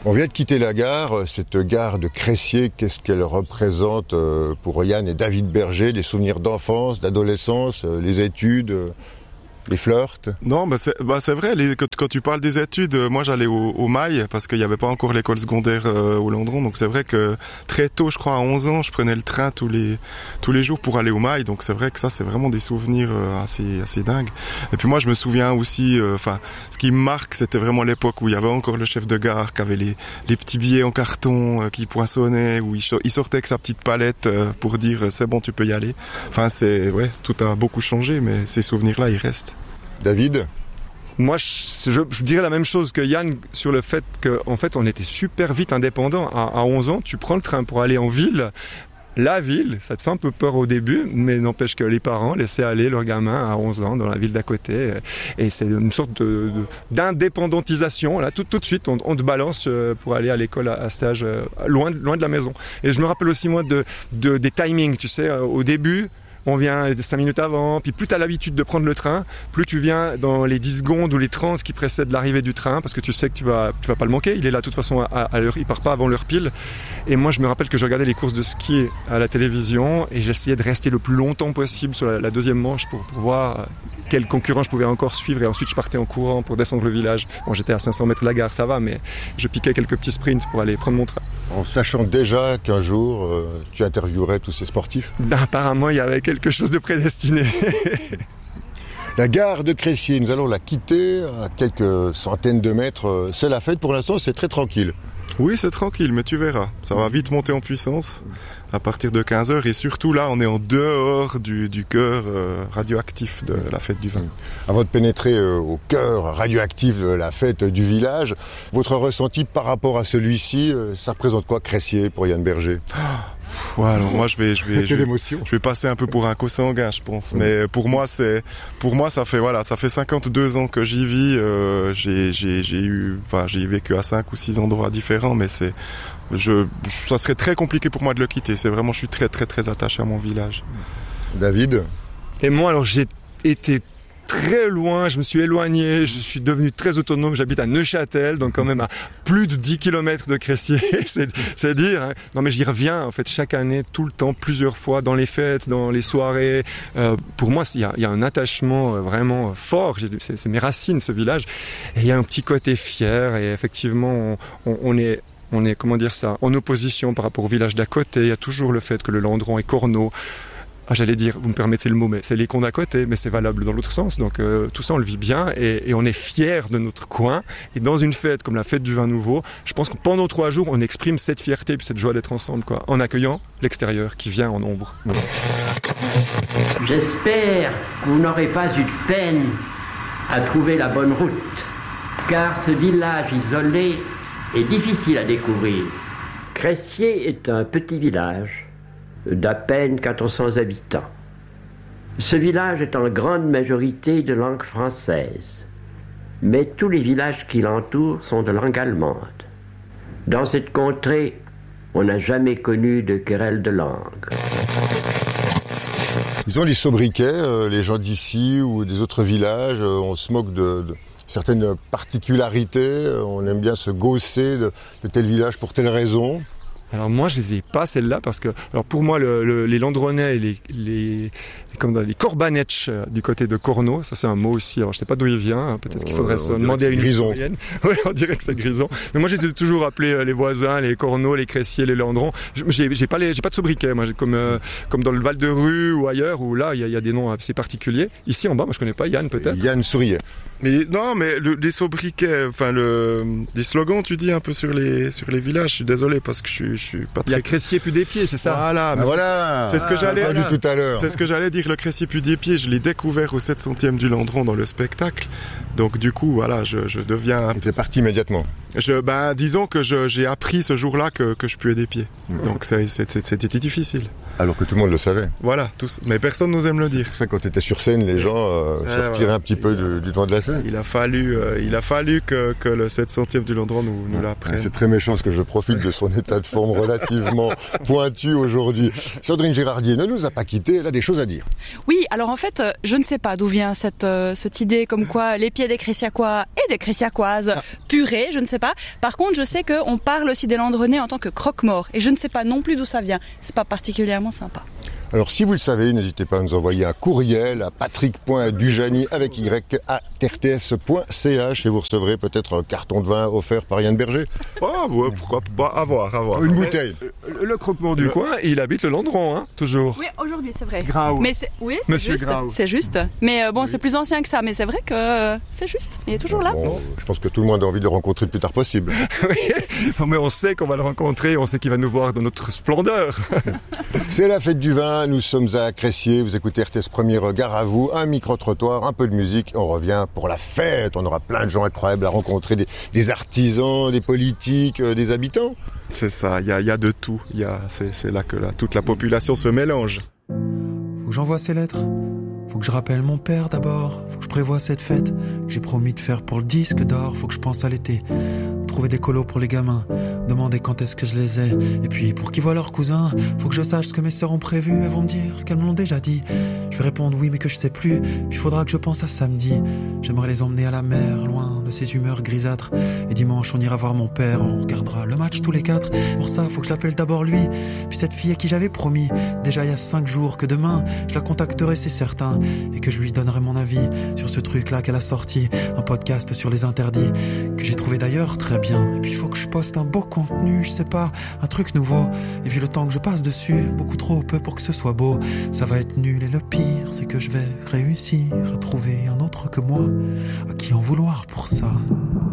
On vient de quitter la gare, cette gare de Cressier, qu'est-ce qu'elle représente pour Yann et David Berger, des souvenirs d'enfance, d'adolescence, les études, les flirts? Non, c'est vrai, quand tu parles des études, moi j'allais au Mail parce qu'il n'y avait pas encore l'école secondaire au Landron, donc c'est vrai que très tôt, je crois à 11 ans, je prenais le train tous les jours pour aller au Mail, donc c'est vrai que ça c'est vraiment des souvenirs assez dingues. Et puis moi je me souviens aussi, ce qui me marque, c'était vraiment l'époque où il y avait encore le chef de gare qui avait les petits billets en carton qui poinçonnaient, où il sortait avec sa petite palette pour dire c'est bon, tu peux y aller. Enfin tout a beaucoup changé, mais ces souvenirs-là ils restent. David? Moi, je dirais la même chose que Yann sur le fait qu'en fait, on était super vite indépendants. À 11 ans, tu prends le train pour aller en ville. La ville, ça te fait un peu peur au début, mais n'empêche que les parents laissaient aller leurs gamins à 11 ans dans la ville d'à côté. Et c'est une sorte d'indépendantisation. Là, tout de suite, on te balance pour aller à l'école à cet âge, loin de la maison. Et je me rappelle aussi, moi, des timings. Tu sais, au début, on vient 5 minutes avant, puis plus tu as l'habitude de prendre le train, plus tu viens dans les 10 secondes ou les 30 qui précèdent l'arrivée du train, parce que tu sais que tu vas pas le manquer, il est là de toute façon à l'heure, il part pas avant l'heure pile. Et moi je me rappelle que je regardais les courses de ski à la télévision et j'essayais de rester le plus longtemps possible sur la deuxième manche pour voir quel concurrent je pouvais encore suivre, et ensuite je partais en courant pour descendre le village. Bon, j'étais à 500 mètres de la gare, ça va, mais je piquais quelques petits sprints pour aller prendre mon train. En sachant déjà qu'un jour tu interviewerais tous ces sportifs? Apparemment il y avait quelque chose de prédestiné. La gare de Cressier, nous allons la quitter à quelques centaines de mètres. C'est la fête, pour l'instant c'est très tranquille. Oui, c'est tranquille, mais tu verras. Ça va vite monter en puissance à partir de 15h. Et surtout là, on est en dehors du cœur radioactif de la fête du vin. Avant de pénétrer au cœur radioactif de la fête du village, votre ressenti par rapport à celui-ci, ça représente quoi Cressier pour Yann Berger? Ouais, alors moi je vais passer un peu pour un co-sanguin, je pense. Mais pour moi ça fait 52 ans que j'y vis. J'ai vécu à 5 ou 6 endroits différents, mais ça serait très compliqué pour moi de le quitter. C'est vraiment, je suis très très très attaché à mon village. David? Et moi, alors j'ai été très loin, je me suis éloigné, je suis devenu très autonome, j'habite à Neuchâtel, donc quand même à plus de 10 km de Cressier, c'est dire. Hein. Non mais j'y reviens en fait chaque année, tout le temps, plusieurs fois, dans les fêtes, dans les soirées. Pour moi, il y a un attachement vraiment fort, c'est mes racines ce village, et il y a un petit côté fier, et effectivement on est comment dire ça, en opposition par rapport au village d'à côté. Il y a toujours le fait que le Landron est corneau. J'allais dire, vous me permettez le mot, mais c'est les cons d'à côté, mais c'est valable dans l'autre sens. Donc tout ça, on le vit bien et on est fiers de notre coin. Et dans une fête comme la fête du vin nouveau, je pense que pendant 3 jours, on exprime cette fierté et cette joie d'être ensemble, quoi, en accueillant l'extérieur qui vient en ombre. J'espère que vous n'aurez pas eu de peine à trouver la bonne route, car ce village isolé est difficile à découvrir. Cressier est un petit village d'à peine 400 habitants. Ce village est en grande majorité de langue française, mais tous les villages qui l'entourent sont de langue allemande. Dans cette contrée, on n'a jamais connu de querelle de langue. Ils ont les sobriquets, les gens d'ici ou des autres villages, on se moque de certaines particularités, on aime bien se gausser de tel village pour telle raison. Alors moi je les ai pas celles-là parce que pour moi les Landronnais et les Korbanetch du côté de Corneau, ça c'est un mot aussi, alors je sais pas d'où il vient, peut-être qu'il faudrait se demander à une historienne. Oui, on dirait que c'est grisant. Mais moi je les ai toujours appelés les voisins, les Corneaux, les Cressiers, les Landrons. J'ai pas de sobriquet, moi comme dans le Val de Rue ou ailleurs où là il y a des noms assez particuliers. Ici en bas, moi je connais pas, Yann peut-être. Yann souriait. Mais non, mais les sobriquets, des slogans, tu dis un peu sur les villages. Je suis désolé parce que je suis pas très. Il y a Cressier puis des pieds, c'est ça. Voilà, mais c'est ce que j'allais dire tout à l'heure. C'est ce que j'allais dire. Le Cressier puis des pieds, je l'ai découvert au 700e du Landron dans le spectacle. Donc du coup, voilà, je deviens. Tu es parti immédiatement. Disons que j'ai appris ce jour-là que je puais des pieds. Donc c'était difficile. Alors que tout le monde le savait. Voilà, tous. Mais personne n'osait me le dire. C'est pour ça que quand tu étais sur scène, les gens se retiraient un petit peu du devant de la scène. Il a fallu que le 700e du Landron nous l'apprenne. C'est très méchant parce que je profite de son état de forme relativement pointu aujourd'hui. Sandrine Gérardier ne nous a pas quittés, elle a des choses à dire. Oui, alors en fait, je ne sais pas d'où vient cette idée comme quoi les pieds des Cressiacois et des Cressiacoises purés, je ne sais pas. Par contre, je sais qu'on parle aussi des Landronnais en tant que croque-morts et je ne sais pas non plus d'où ça vient. C'est pas particulièrement sympa. Alors si vous le savez, n'hésitez pas à nous envoyer un courriel à patrick.dujani avec y@rts.ch et vous recevrez peut-être un carton de vin offert par Yann Berger. Oh, ouais, pourquoi pas, à voir. Une bouteille. Le croque-mort du coin, il habite le Landron, hein, toujours. Oui, aujourd'hui, c'est vrai. Graou. Mais c'est Monsieur juste. Graou. C'est juste. Mais bon, c'est plus ancien que ça, mais c'est vrai que c'est juste. Il est toujours là. Bon, je pense que tout le monde a envie de le rencontrer le plus tard possible. Oui, mais on sait qu'on va le rencontrer, on sait qu'il va nous voir dans notre splendeur. C'est la fête du vin, nous sommes à Cressier, vous écoutez RTS Première, gare à vous, un micro-trottoir, un peu de musique, on revient pour la fête, on aura plein de gens incroyables à rencontrer, des artisans, des politiques, des habitants. C'est ça, il y a de tout. C'est là que toute la population se mélange. Faut que j'envoie ces lettres, faut que je rappelle mon père d'abord, faut que je prévoie cette fête que j'ai promis de faire pour le disque d'or, faut que je pense à l'été, trouver des colos pour les gamins, demander quand est-ce que je les ai, et puis pour qu'ils voient leurs cousins, faut que je sache ce que mes sœurs ont prévu, elles vont me dire qu'elles me l'ont déjà dit, je vais répondre oui mais que je sais plus, puis faudra que je pense à samedi, j'aimerais les emmener à la mer, loin de ces humeurs grisâtres, et dimanche on ira voir mon père, on regardera le match tous les quatre, pour ça faut que je l'appelle d'abord lui, puis cette fille à qui j'avais promis, déjà il y a 5 jours que demain, je la contacterai c'est certain, et que je lui donnerai mon avis sur ce truc là qu'elle a sorti, un podcast sur les interdits, que j'ai trouvé d'ailleurs très bien, et puis il faut que je poste un beau contenu, je sais pas, un truc nouveau, et vu le temps que je passe dessus, beaucoup trop peu pour que ce soit beau, ça va être nul et le pire c'est que je vais réussir à trouver un autre que moi, à qui en vouloir pour ça.